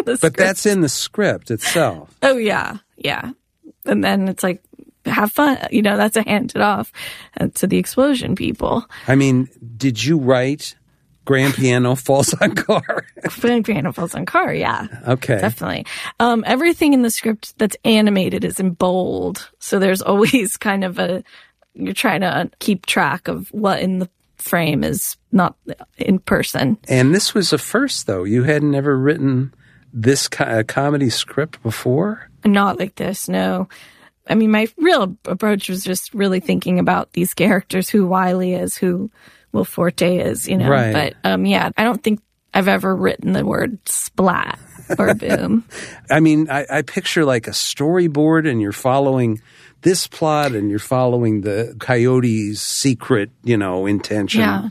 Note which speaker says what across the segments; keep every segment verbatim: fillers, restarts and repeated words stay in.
Speaker 1: the
Speaker 2: But that's in the script itself.
Speaker 1: Oh, yeah. Yeah. And then it's like, have fun. You know, that's a hand it off to the explosion people.
Speaker 2: I mean, did you write Grand Piano Falls on Car?
Speaker 1: Grand Piano Falls on Car, yeah.
Speaker 2: Okay.
Speaker 1: Definitely. Um, everything in the script that's animated is in bold. So there's always kind of a, you're trying to keep track of what in the frame is not in person.
Speaker 2: And this was a first, though. You had never written this co- comedy script before?
Speaker 1: Not like this, no. I mean, my real approach was just really thinking about these characters, who Wiley is, who Will Forte is, you know.
Speaker 2: Right.
Speaker 1: But, um, yeah, I don't think I've ever written the word splat or boom.
Speaker 2: I mean, I, I picture like a storyboard and you're following this plot and you're following the coyote's secret, you know, intention.
Speaker 1: Yeah.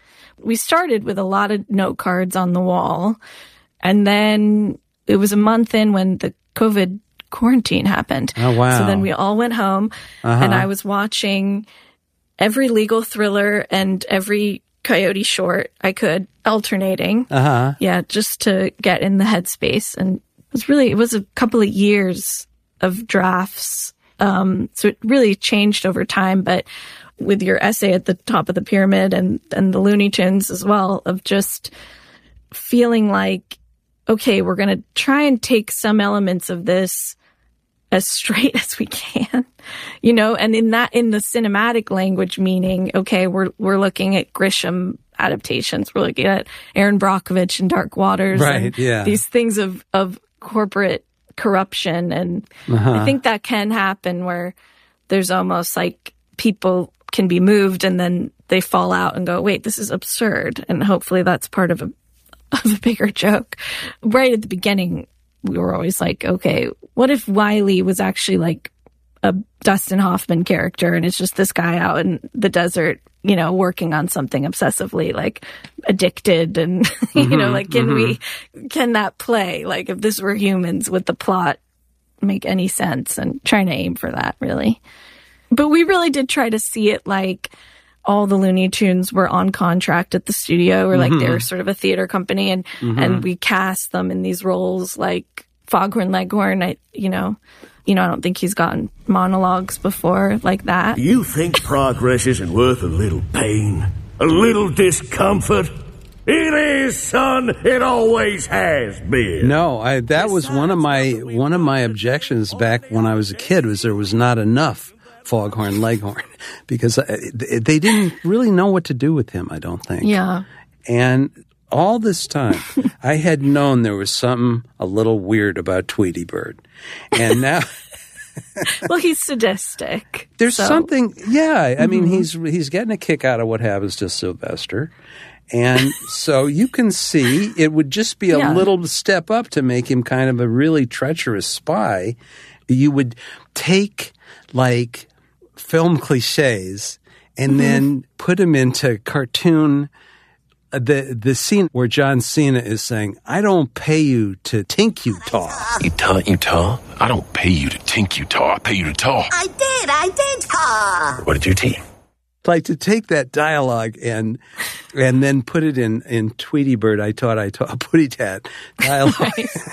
Speaker 1: We started with a lot of note cards on the wall. And then it was a month in when the COVID quarantine happened.
Speaker 2: Oh, wow.
Speaker 1: So then we all went home
Speaker 2: Uh-huh.
Speaker 1: and I was watching every legal thriller and every coyote short I could, alternating.
Speaker 2: Uh-huh.
Speaker 1: Yeah, just to get in the headspace. And it was really, it was a couple of years of drafts. Um, so it really changed over time. But with your essay at the top of the pyramid and, and the Looney Tunes as well, of just feeling like, okay, we're going to try and take some elements of this as straight as we can, you know, and in that, in the cinematic language, meaning, okay, we're, we're looking at Grisham adaptations. We're looking at Aaron Brockovich and Dark Waters.
Speaker 2: Right,
Speaker 1: and
Speaker 2: yeah.
Speaker 1: These things of, of corporate corruption. And
Speaker 2: Uh-huh.
Speaker 1: I think that can happen where there's almost like people can be moved and then they fall out and go, wait, this is absurd. And hopefully that's part of a, of a bigger joke. Right at the beginning, we were always like, okay, what if Wiley was actually like a Dustin Hoffman character and it's just this guy out in the desert, you know, working on something obsessively, like addicted and, mm-hmm, you know, like, can mm-hmm. we, can that play? Like, if this were humans, would the plot make any sense? And trying to aim for that, really. But we really did try to see it like all the Looney Tunes were on contract at the studio, or like mm-hmm. they were sort of a theater company, and mm-hmm. and we cast them in these roles like Foghorn Leghorn. I, you know, you know, I don't think he's gotten monologues before like that.
Speaker 3: You think progress isn't worth a little pain, a little discomfort? It is, son. It always has been.
Speaker 2: No, I, that was one of my one of my objections back when I was a kid, was there was not enough Foghorn Leghorn, because they didn't really know what to do with him, I don't think.
Speaker 1: Yeah.
Speaker 2: And all this time, I had known there was something a little weird about Tweety Bird. And now...
Speaker 1: Well, he's sadistic.
Speaker 2: There's
Speaker 1: so.
Speaker 2: something... Yeah, I
Speaker 1: mm-hmm.
Speaker 2: mean, he's he's getting a kick out of what happens to Sylvester. And so you can see it would just be a yeah. little step up to make him kind of a really treacherous spy. You would take, like... film cliches and mm-hmm. then put him into cartoon. Uh, the the scene where John Cena is saying, "I don't pay you to tink you tall."
Speaker 4: You taught you tall? I don't pay you to tink you tall. I pay you to tall.
Speaker 5: I did, I did tall.
Speaker 4: What did you teach?
Speaker 2: Like to take that dialogue and and then put it in in Tweety Bird. I taught I taught Putty Tat dialogue.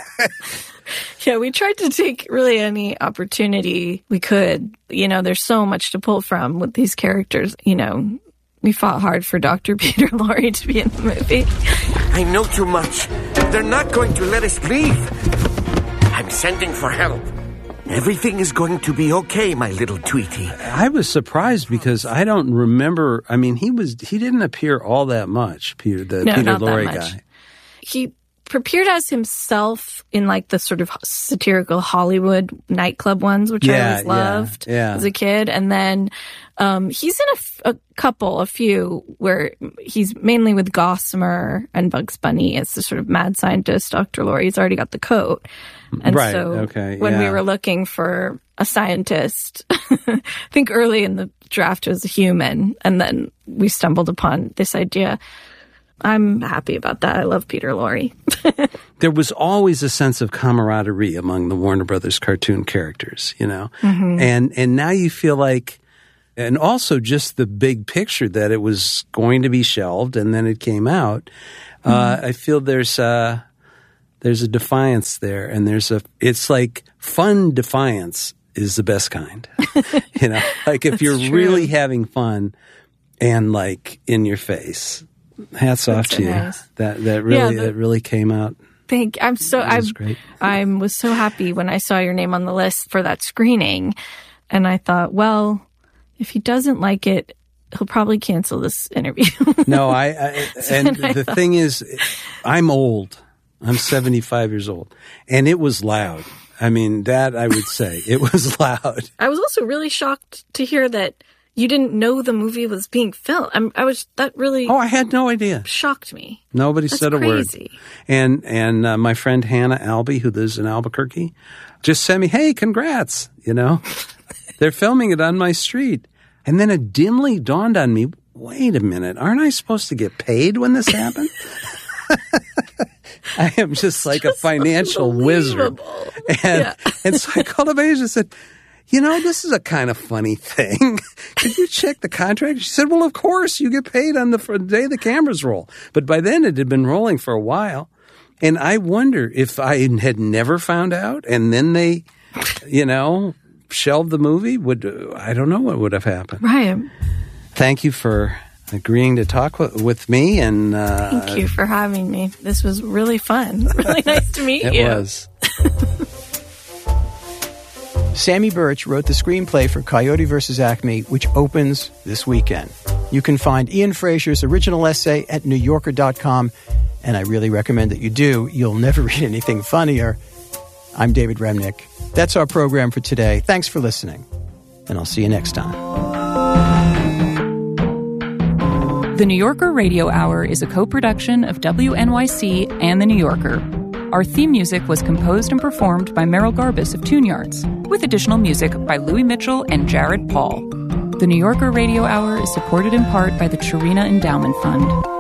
Speaker 1: Yeah, we tried to take really any opportunity we could. You know, there's so much to pull from with these characters. You know, we fought hard for Doctor Peter Lorre to be in the movie.
Speaker 3: I know too much. They're not going to let us leave. I'm sending for help. Everything is going to be okay, my little Tweety.
Speaker 2: I was surprised because I don't remember. I mean, he was he didn't appear all that much, Peter, the
Speaker 1: no,
Speaker 2: Peter
Speaker 1: not
Speaker 2: Lorre
Speaker 1: that much.
Speaker 2: guy.
Speaker 1: He appeared as himself in like the sort of satirical Hollywood nightclub ones, which
Speaker 2: yeah,
Speaker 1: I always loved
Speaker 2: yeah, yeah.
Speaker 1: as a kid. And then um, he's in a, f- a couple, a few, where he's mainly with Gossamer and Bugs Bunny as the sort of mad scientist, Doctor Lorre. He's already got the coat. And
Speaker 2: right,
Speaker 1: so
Speaker 2: okay,
Speaker 1: when
Speaker 2: yeah.
Speaker 1: we were looking for a scientist, I think early in the draft it was a human. And then we stumbled upon this idea. I'm happy about that. I love Peter Lorre.
Speaker 2: There was always a sense of camaraderie among the Warner Brothers cartoon characters, you know? Mm-hmm. And and now you feel like, and also just the big picture that it was going to be shelved and then it came out. Mm-hmm. Uh, I feel there's uh, There's a defiance there, and there's a, it's like fun defiance is the best kind. You know, like if you're
Speaker 1: true.
Speaker 2: really having fun and like in your face, hats off
Speaker 1: That's
Speaker 2: to
Speaker 1: nice.
Speaker 2: you. That, that really,
Speaker 1: Yeah, the-
Speaker 2: that really came out.
Speaker 1: Thank. I'm so.
Speaker 2: That
Speaker 1: I
Speaker 2: was great.
Speaker 1: I was so happy when I saw your name on the list for that screening, and I thought, well, if he doesn't like it, he'll probably cancel this interview.
Speaker 2: No, I, I and
Speaker 1: I
Speaker 2: the
Speaker 1: thought-
Speaker 2: thing is, I'm old. I'm seventy-five years old, and it was loud. I mean, that I would say it was loud.
Speaker 1: I was also really shocked to hear that you didn't know the movie was being filmed. I'm, I was that really
Speaker 2: Oh, I had no idea.
Speaker 1: shocked me.
Speaker 2: Nobody
Speaker 1: That's
Speaker 2: said a
Speaker 1: crazy.
Speaker 2: word. And and uh, my friend Hannah Albee, who lives in Albuquerque, just sent me, "Hey, congrats!" You know, they're filming it on my street. And then it dimly dawned on me, wait a minute, aren't I supposed to get paid when this happened? I am just like
Speaker 1: just
Speaker 2: a financial wizard.
Speaker 1: unbelievable.
Speaker 2: And,
Speaker 1: Yeah.
Speaker 2: and so I called up Asia and said, you know, this is a kind of funny thing. Could you check the contract? She said, well, of course, you get paid on the, for the day the cameras roll. But by then it had been rolling for a while. And I wonder if I had never found out and then they, you know, shelved the movie, would I don't know what would have happened.
Speaker 1: Right.
Speaker 2: Thank you for agreeing to talk with, with me. And uh,
Speaker 1: Thank you for having me. This was really fun. Really nice to meet
Speaker 2: it
Speaker 1: you.
Speaker 2: was.
Speaker 6: Sammy Birch wrote the screenplay for Coyote versus Acme, which opens this weekend. You can find Ian Fraser's original essay at new yorker dot com, and I really recommend that you do. You'll never read anything funnier. I'm David Remnick. That's our program for today. Thanks for listening, and I'll see you next time.
Speaker 7: The New Yorker Radio Hour is a co-production of W N Y C and The New Yorker. Our theme music was composed and performed by Merrill Garbus of Tune Yards, with additional music by Louis Mitchell and Jared Paul. The New Yorker Radio Hour is supported in part by the Chirina Endowment Fund.